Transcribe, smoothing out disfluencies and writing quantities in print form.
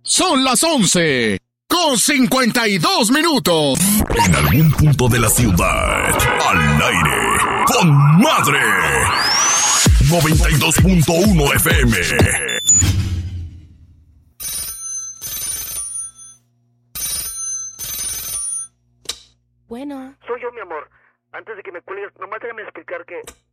Son las 11:52. En algún punto de la ciudad, al aire, con madre. 92.1 FM. Bueno. Soy yo, mi amor. Antes de que me cuelgues, nomás déjame explicar que